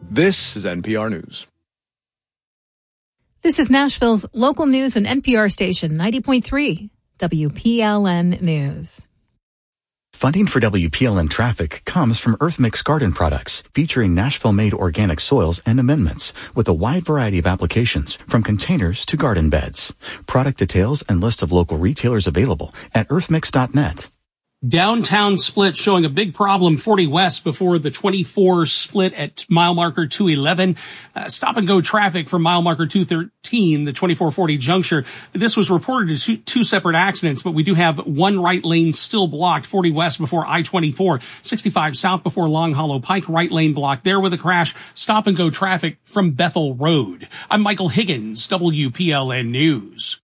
This is NPR News. This is Nashville's local news and NPR station, 90.3 WPLN News. Funding for WPLN Traffic comes from EarthMix Garden Products, featuring Nashville-made organic soils and amendments with a wide variety of applications, from containers to garden beds. Product details and list of local retailers available at earthmix.net. Downtown split showing a big problem, 40 West before the 24 split at mile marker 211. Stop and go traffic from mile marker 213, the 2440 juncture. This was reported as two separate accidents, but we do have one right lane still blocked, 40 West before I-24, 65 South before Long Hollow Pike, right lane blocked there with a crash. Stop and go traffic from Bethel Road. I'm Michael Higgins, WPLN News.